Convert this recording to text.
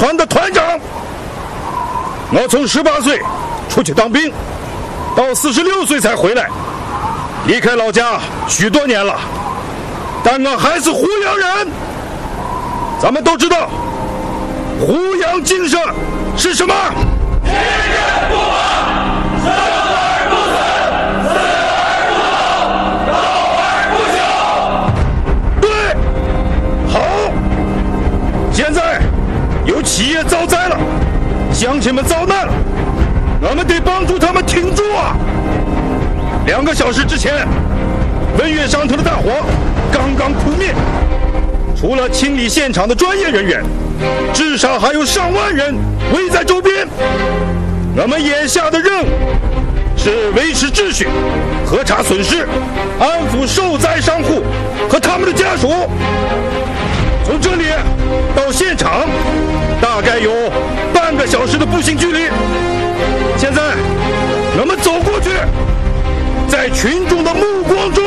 团的团长。我从18岁出去当兵，到46岁才回来，离开老家许多年了，但我还是湖阳人。咱们都知道湖阳精神是什么？ 天人不亡，生而不死，死而不老，老而不朽。 对，好。现在有企业遭灾了，乡亲们遭难了，我们得帮助他们挺住啊！2个小时之前，文岳商城的大火刚刚扑灭，除了清理现场的专业人员，至少还有上万人围在周边。我们眼下的任务是维持秩序，核查损失，安抚受灾商户和他们的家属。从这里到现场大概有半个小时的步行距离。现在我们走过去，在群众的目光中